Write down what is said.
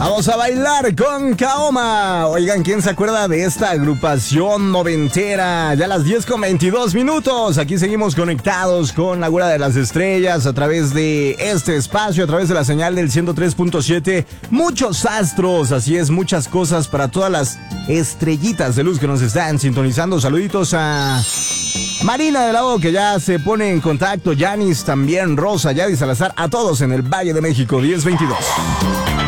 Vamos a bailar con Kaoma. Oigan, ¿quién se acuerda de esta agrupación noventera? Ya a las 10:22. Aquí seguimos conectados con la Güera de las Estrellas a través de este espacio, a través de la señal del 103.7. Muchos astros, así es, muchas cosas para todas las estrellitas de luz que nos están sintonizando. Saluditos a Marina de la O, que ya se pone en contacto. Yanis también, Rosa, Yadi Salazar, a todos en el Valle de México. 10:22.